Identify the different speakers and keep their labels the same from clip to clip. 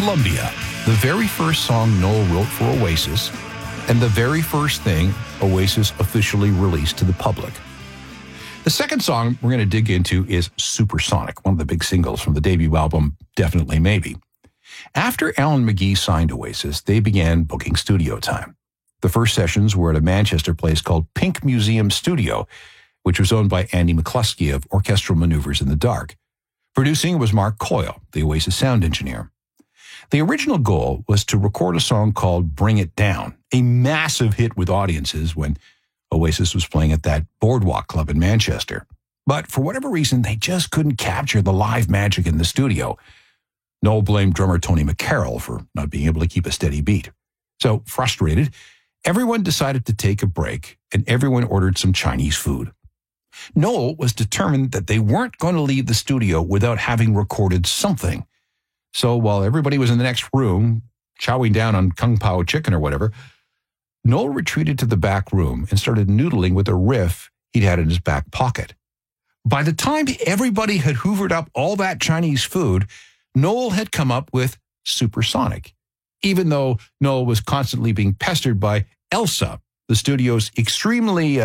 Speaker 1: Columbia, the very first song Noel wrote for Oasis, and the very first thing Oasis officially released to the public. The second song we're going to dig into is Supersonic, one of the big singles from the debut album, Definitely Maybe. After Alan McGee signed Oasis, they began booking studio time. The first sessions were at a Manchester place called Pink Museum Studio, which was owned by Andy McCluskey of Orchestral Maneuvers in the Dark. Producing was Mark Coyle, the Oasis sound engineer. The original goal was to record a song called Bring It Down, a massive hit with audiences when Oasis was playing at that Boardwalk Club in Manchester. But for whatever reason, they just couldn't capture the live magic in the studio. Noel blamed drummer Tony McCarroll for not being able to keep a steady beat. So, frustrated, everyone decided to take a break, and everyone ordered some Chinese food. Noel was determined that they weren't going to leave the studio without having recorded something. So while everybody was in the next room, chowing down on Kung Pao chicken or whatever, Noel retreated to the back room and started noodling with a riff he'd had in his back pocket. By the time everybody had hoovered up all that Chinese food, Noel had come up with Supersonic, even though Noel was constantly being pestered by Elsa, the studio's extremely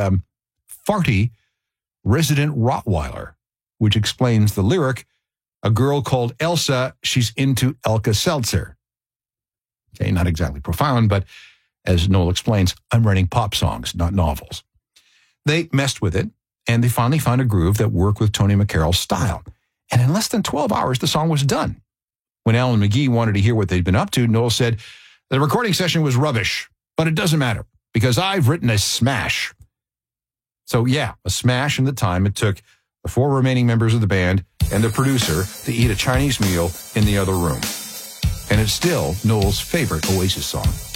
Speaker 1: farty resident Rottweiler, which explains the lyric, "A girl called Elsa, she's into Alka-Seltzer." Okay, not exactly profound, but as Noel explains, I'm writing pop songs, not novels. They messed with it, and they finally found a groove that worked with Tony McCarroll's style. And in less than 12 hours, the song was done. When Alan McGee wanted to hear what they'd been up to, Noel said, "The recording session was rubbish, but it doesn't matter, because I've written a smash." So yeah, a smash in the time it took the 4 remaining members of the band and the producer to eat a Chinese meal in the other room. And it's still Noel's favorite Oasis song.